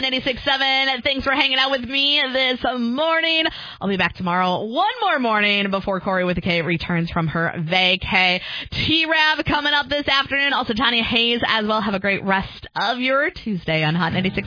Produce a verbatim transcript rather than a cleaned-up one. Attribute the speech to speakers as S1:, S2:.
S1: ninety-six point seven. Thanks for hanging out with me this morning. I'll be back tomorrow one more morning before Corey with a K returns from her vacay. T-Rav coming up this afternoon. Also, Tanya Hayes as well. Have a great rest of your Tuesday on Hot ninety-six.